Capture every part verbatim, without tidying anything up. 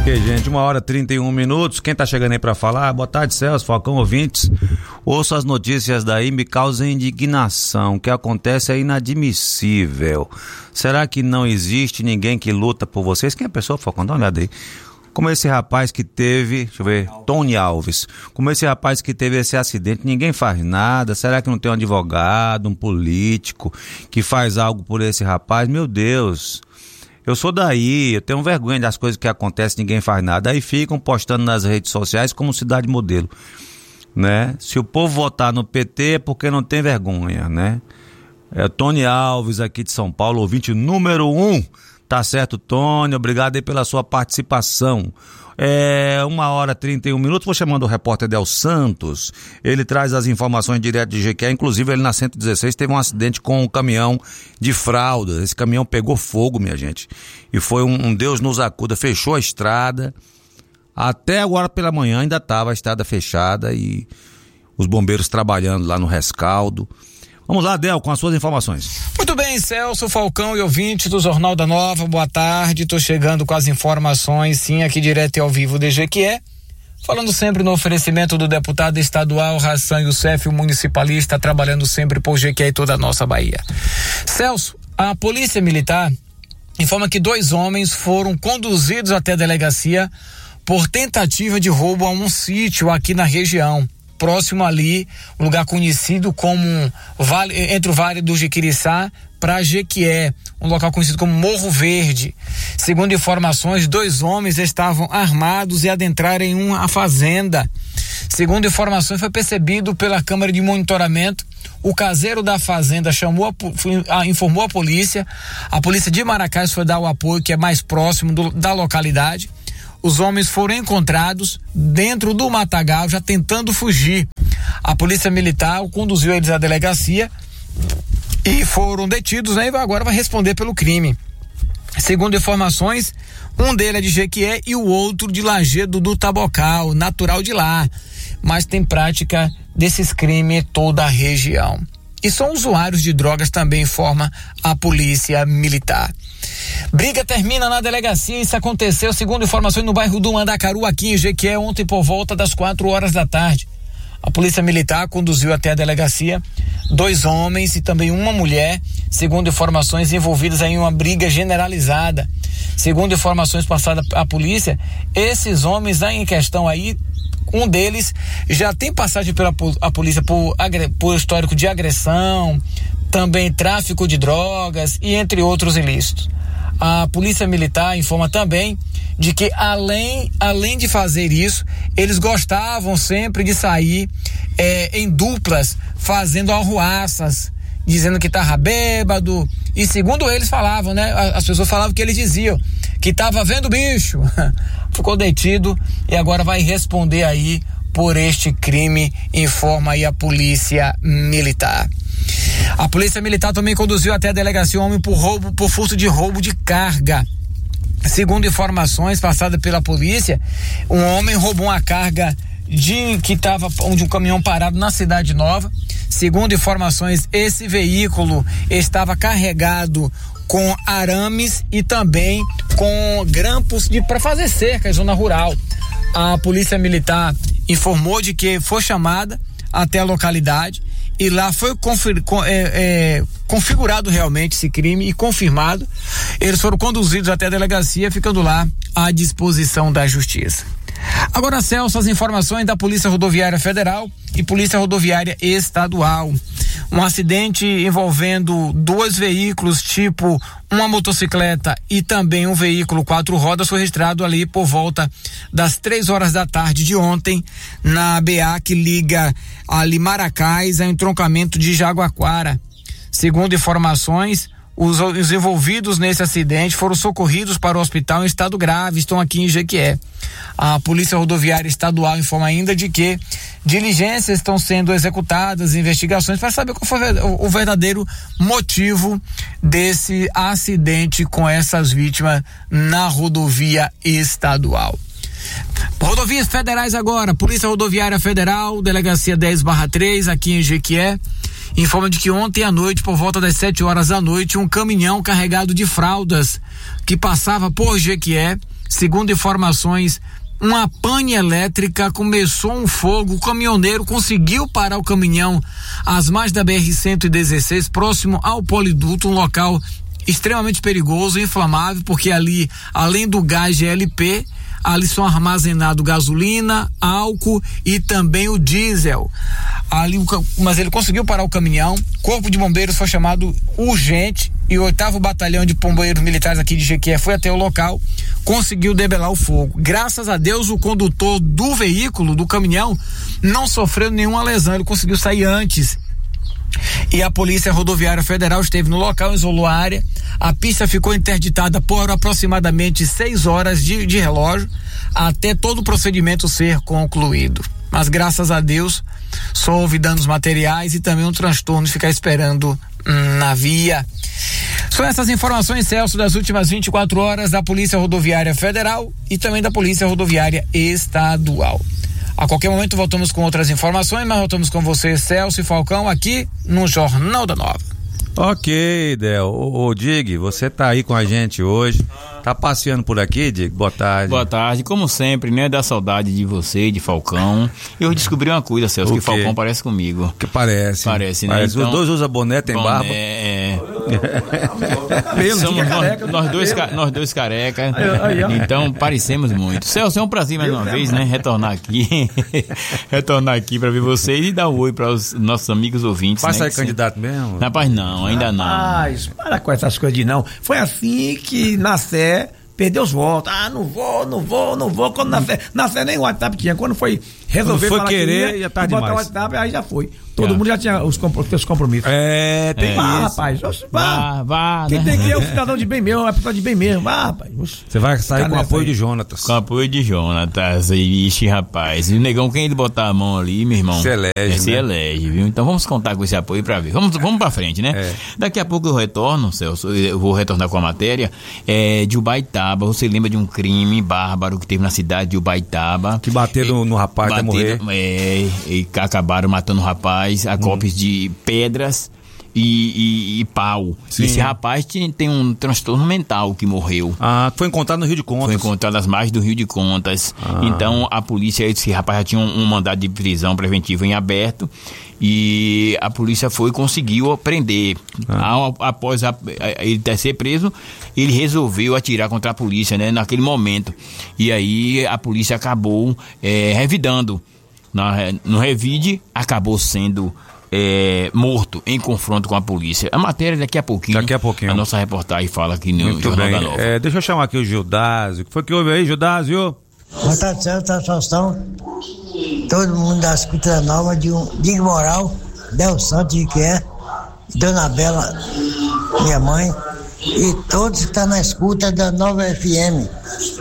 Ok, gente, uma hora e trinta e um minutos. Quem tá chegando aí pra falar? Boa tarde, Celso, Falcão, ouvintes. Ouço as notícias daí, me causam indignação. O que acontece é inadmissível. Será que não existe ninguém que luta por vocês? Quem é a pessoa, Falcão? Dá uma olhada aí. Como esse rapaz que teve, deixa eu ver, Tony Alves, como esse rapaz que teve esse acidente, ninguém faz nada. Será que não tem um advogado, um político que faz algo por esse rapaz? Meu Deus, eu sou daí, eu tenho vergonha das coisas que acontecem, ninguém faz nada. Aí ficam postando nas redes sociais como cidade modelo, né? Se o povo votar no P T é porque não tem vergonha, né? É Tony Alves aqui de São Paulo, ouvinte número um. Tá certo, Tony, obrigado aí pela sua participação. É uma hora e trinta e um minutos, vou chamando o repórter Del Santos, ele traz as informações direto de Jequié, inclusive ele na cento e dezesseis teve um acidente com um caminhão de fraldas, esse caminhão pegou fogo, minha gente, e foi um, um Deus nos acuda, fechou a estrada, até agora pela manhã ainda estava a estrada fechada e os bombeiros trabalhando lá no rescaldo. Vamos lá, Del, com as suas informações. Muito bem, Celso, Falcão e ouvinte do Jornal da Nova, boa tarde, tô chegando com as informações, sim, aqui direto e ao vivo de Jequié, falando sempre no oferecimento do deputado estadual Hassan Youssef, o municipalista, trabalhando sempre por Jequié e toda a nossa Bahia. Celso, a Polícia Militar informa que dois homens foram conduzidos até a delegacia por tentativa de roubo a um sítio aqui na região. Próximo ali, um lugar conhecido como vale, entre o Vale do Jiquiriçá para Jequié, um local conhecido como Morro Verde. Segundo informações, dois homens estavam armados e adentraram em uma fazenda. Segundo informações, foi percebido pela câmera de monitoramento. O caseiro da fazenda chamou a, informou a polícia. A polícia de Maracás foi dar o apoio que é mais próximo do, da localidade. Os homens foram encontrados dentro do matagal, já tentando fugir. A polícia militar conduziu eles à delegacia e foram detidos, né? E agora vai responder pelo crime. Segundo informações, um deles é de Jequié e o outro de Lajedo do Tabocal, natural de lá, mas tem prática desses crimes em toda a região. E são usuários de drogas, também informa a polícia militar. Briga termina na delegacia. Isso aconteceu, segundo informações, no bairro do Mandacaru, aqui em Jequié, ontem por volta das quatro horas da tarde. A polícia militar conduziu até a delegacia dois homens e também uma mulher, segundo informações, envolvidas em uma briga generalizada. Segundo informações passadas à polícia, esses homens em questão aí, um deles já tem passagem pela a polícia por, por histórico de agressão, também tráfico de drogas e entre outros ilícitos. A polícia militar informa também de que além, além de fazer isso, eles gostavam sempre de sair é, em duplas, fazendo arruaças, dizendo que tava bêbado, e segundo eles falavam, né? As pessoas falavam que eles diziam que tava vendo bicho. Ficou detido e agora vai responder aí por este crime, informa aí a polícia militar. A polícia militar também conduziu até a delegacia um homem por roubo, por furto de roubo de carga. Segundo informações passadas pela polícia, um homem roubou uma carga de que estava onde um caminhão parado na Cidade Nova. Segundo informações, esse veículo estava carregado com arames e também com grampos de para fazer cerca em zona rural. A polícia militar informou de que foi chamada até a localidade e lá foi confir, é, é, configurado realmente esse crime e confirmado. Eles foram conduzidos até a delegacia, ficando lá à disposição da justiça. Agora, Celso, as informações da Polícia Rodoviária Federal e Polícia Rodoviária Estadual. Um acidente envolvendo dois veículos, tipo uma motocicleta e também um veículo quatro rodas, foi registrado ali por volta das três horas da tarde de ontem, na B A que liga ali Maracás ao entroncamento de Jaguaquara. Segundo informações, os, os envolvidos nesse acidente foram socorridos para o hospital em estado grave, estão aqui em Jequié. A Polícia Rodoviária Estadual informa ainda de que diligências estão sendo executadas, investigações para saber qual foi o verdadeiro motivo desse acidente com essas vítimas na rodovia estadual. Rodovias federais agora, Polícia Rodoviária Federal, Delegacia dez barra três, aqui em Jequié, informa de que ontem à noite, por volta das sete horas da noite, um caminhão carregado de fraldas que passava por Jequié Segundo informações, uma pane elétrica, começou um fogo, o caminhoneiro conseguiu parar o caminhão às margens da B R cento e dezesseis, próximo ao poliduto, um local extremamente perigoso, inflamável, porque ali, além do gás G L P, ali são armazenados gasolina, álcool e também o diesel. Ali, mas ele conseguiu parar o caminhão, corpo de bombeiros foi chamado urgente e o oitavo batalhão de bombeiros militares aqui de Jequié foi até o local, conseguiu debelar o fogo. Graças a Deus, o condutor do veículo, do caminhão, não sofreu nenhuma lesão, ele conseguiu sair antes. E a Polícia Rodoviária Federal esteve no local, isolou a área. A pista ficou interditada por aproximadamente seis horas de, de relógio, até todo o procedimento ser concluído. Mas graças a Deus, só houve danos materiais e também um transtorno de ficar esperando hum, na via. São essas informações, Celso, das últimas vinte e quatro horas da Polícia Rodoviária Federal e também da Polícia Rodoviária Estadual. A qualquer momento voltamos com outras informações, mas voltamos com você, Celso e Falcão, aqui no Jornal da Nova. Ok, Del. Ô, ô Dig, você tá aí com a gente hoje. Tá passeando por aqui, Dig? Boa tarde. Boa tarde. Como sempre, né? Dá saudade de você, de Falcão. Eu descobri uma coisa, Celso, que Falcão parece comigo. Que parece. Parece, né? Parece. Então, os dois usam boné, tem boné, barba. É. Pelo, Somos nós, careca, nós, dois, pelo. nós dois careca. Então, parecemos muito. Celso, é um prazer mais uma vez, né? Retornar aqui. Retornar aqui pra ver vocês e dar um oi para os nossos amigos ouvintes. Vai né? sair candidato mesmo? Rapaz, não, ainda não. Rapaz, para com essas coisas de não. Foi assim que na Sé perdeu os votos. Ah, não vou, não vou, não vou. Quando na Sé, na Sé nem o WhatsApp tinha. Quando foi resolver Quando foi falar querer, que ia, já tá botar demais. o WhatsApp, aí já foi. Todo Já. mundo já tinha os, compro- os seus compromissos. É, tem É. Vá, isso. rapaz. Oxe, Vá, vá. vá, Quem né? tem que ir é o cidadão de bem mesmo, é a pessoa de bem mesmo. Vá, rapaz. Oxe. Você vai sair Tá com o nessa apoio aí. de Jonatas. Com apoio de Jonatas. Ixi, rapaz. E o negão, quem ele botar a mão ali, meu irmão? Se elege, é, se né? elege, viu? Então vamos contar com esse apoio pra ver. Vamos, vamos pra frente, né? É. Daqui a pouco eu retorno, Celso, eu vou retornar com a matéria é, de Ubaitaba. Você lembra de um crime bárbaro que teve na cidade de Ubaitaba? Que bateram no, no rapaz até morrer. Bateram, é, e acabaram matando o rapaz a golpes de pedras e, e, e pau. Sim. Esse rapaz tem, tem um transtorno mental que morreu. Ah, foi encontrado no Rio de Contas. Foi encontrado às margens do Rio de Contas. Ah. Então a polícia, esse rapaz já tinha um, um mandado de prisão preventiva em aberto e a polícia foi e conseguiu prender. Ah. Ao, após a, a, ele ter ser preso, ele resolveu atirar contra a polícia, né, naquele momento. E aí a polícia acabou é, revidando. Na, no revide, acabou sendo é, morto em confronto com a polícia. A matéria daqui a pouquinho. Daqui a pouquinho. A nossa reportagem fala aqui no Muito Jornal bem. da Nova. É, deixa eu chamar aqui o Gildásio. O que foi que houve aí, Gildásio? Boa tarde, Celso, tá Faustão. Todo mundo da escuta nova de um Diego Moral, Del Santos de que é, Dona Bela, minha mãe, e todos que estão na escuta da Nova F M.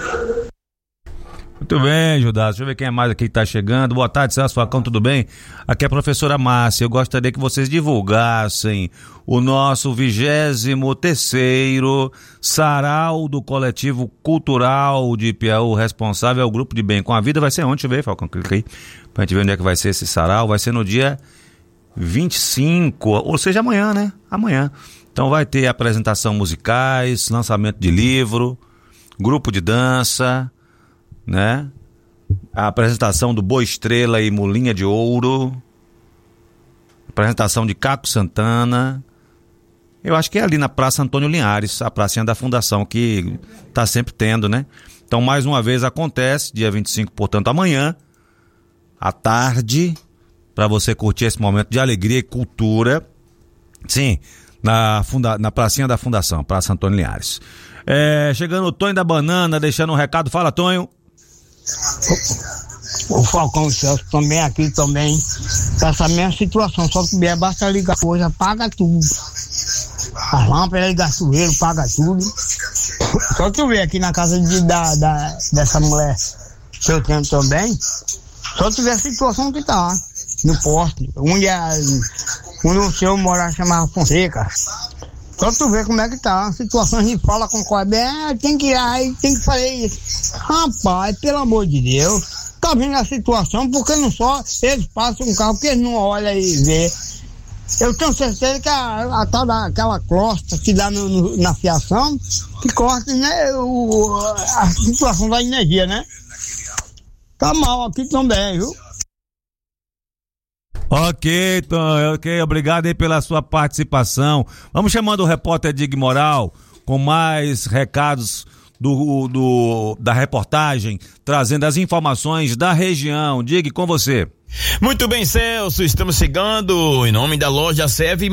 Muito bem, Judas. Deixa eu ver quem é mais aqui que tá chegando. Boa tarde, Celso Facão, tudo bem? Aqui é a professora Márcia. Eu gostaria que vocês divulgassem o nosso vigésimo terceiro Sarau do Coletivo Cultural de Piauí. O responsável é o Grupo de Bem com a Vida. Vai ser onde? Deixa eu ver, Falcão. Clica aí pra gente ver onde é que vai ser esse sarau. Vai ser no dia vinte e cinco, ou seja, amanhã, né? Amanhã. Então vai ter apresentação musicais, lançamento de livro, grupo de dança, né? A apresentação do Boa Estrela e Molinha de Ouro, apresentação de Caco Santana. Eu acho que é ali na Praça Antônio Linhares, a pracinha da Fundação, que tá sempre tendo, né? Então, mais uma vez acontece, dia vinte e cinco, portanto, amanhã, à tarde, para você curtir esse momento de alegria e cultura. Sim, na, funda, na pracinha da Fundação, Praça Antônio Linhares. É, chegando o Tonho da Banana, deixando um recado. Fala, Tonho. O Falcão Celso também aqui também tá essa mesma situação, só que basta ligar coisa, paga tudo. As lâmpadas, ligar chuveiro, paga tudo. Só que eu vi aqui na casa de, da, da, dessa mulher que eu tenho também, só tiver a situação que tá no poste, onde, a, onde o senhor morar chamava Fonseca. Só tu ver como é que tá a situação, a gente fala com o cobre, é, tem que ir aí, tem que fazer isso. Rapaz, pelo amor de Deus, tá vendo a situação, porque não só eles passam um carro, porque eles não olham e vê. Eu tenho certeza que a, a tal daquela crosta que dá no, no, na fiação, que corta, né, o, a situação da energia, né? Tá mal aqui também, viu? Ok, Tom, ok, obrigado aí pela sua participação. Vamos chamando o repórter Dig Moral com mais recados do, do, da reportagem, trazendo as informações da região. Dig, com você. Muito bem, Celso, estamos chegando em nome da loja Serve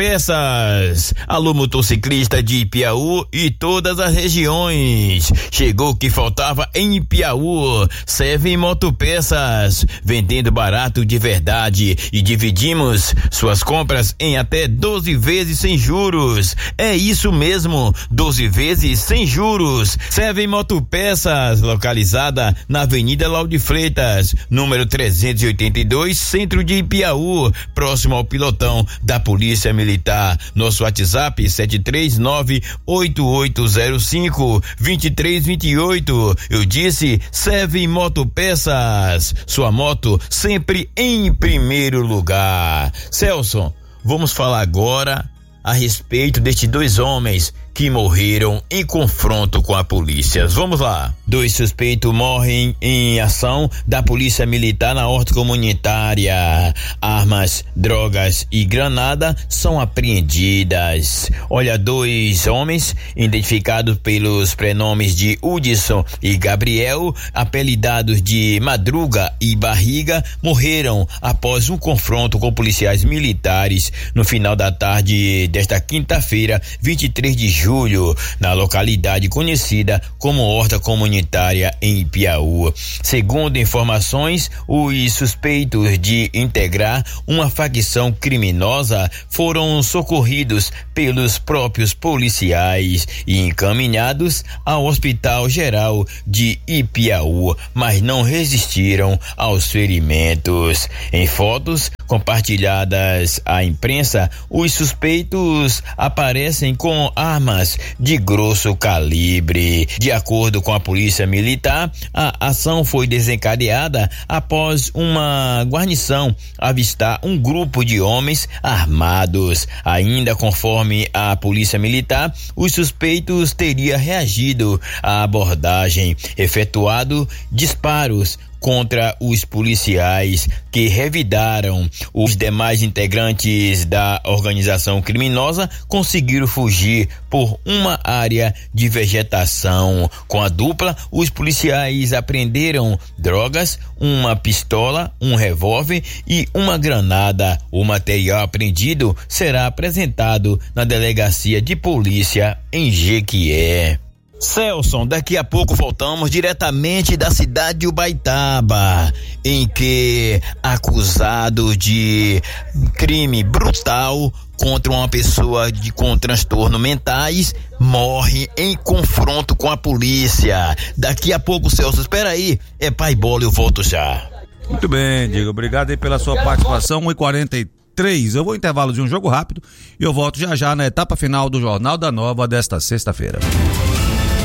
Motopeças. Alô, motociclista de Ipiaú e todas as regiões. Chegou o que faltava em Ipiaú. Serve Motopeças, vendendo barato de verdade, e dividimos suas compras em até doze vezes sem juros. É isso mesmo, doze vezes sem juros. Serve Motopeças, localizada na Avenida Lauro Freitas, número trezentos e oitenta e dois, centro de Ipiaú, próximo ao pilotão da Polícia Militar. Nosso WhatsApp sete três nove oito oito zero cinco dois três dois oito. Eu disse Serve Motopeças, sua moto sempre em primeiro lugar. Celso, vamos falar agora a respeito destes dois homens que morreram em confronto com a polícia. Vamos lá. Dois suspeitos morrem em ação da Polícia Militar na horta comunitária. Armas, drogas e granada são apreendidas. Olha, dois homens identificados pelos prenomes de Hudson e Gabriel, apelidados de Madruga e Barriga, morreram após um confronto com policiais militares no final da tarde desta quinta-feira, vinte e três de julho, na localidade conhecida como Horta Comunitária em Ipiaú. Segundo informações, os suspeitos de integrar uma facção criminosa foram socorridos pelos próprios policiais e encaminhados ao Hospital Geral de Ipiaú, mas não resistiram aos ferimentos. Em fotos compartilhadas à imprensa, os suspeitos aparecem com armas de grosso calibre. De acordo com a Polícia Militar, a ação foi desencadeada após uma guarnição avistar um grupo de homens armados. Ainda conforme a Polícia Militar, os suspeitos teriam reagido à abordagem, efetuado disparos contra os policiais que revidaram. Os demais integrantes da organização criminosa conseguiram fugir por uma área de vegetação. Com a dupla, os policiais apreenderam drogas, uma pistola, um revólver e uma granada. O material apreendido será apresentado na delegacia de polícia em Jequié. Celso, daqui a pouco voltamos diretamente da cidade de Ubaitaba, em que acusado de crime brutal contra uma pessoa de, com transtorno mentais morre em confronto com a polícia. Daqui a pouco, Celso, espera aí, é pai bola, eu volto já. Muito bem, Diego, obrigado aí pela sua participação. um e quarenta e três, eu vou intervalo de um jogo rápido e eu volto já já na etapa final do Jornal da Nova desta sexta-feira.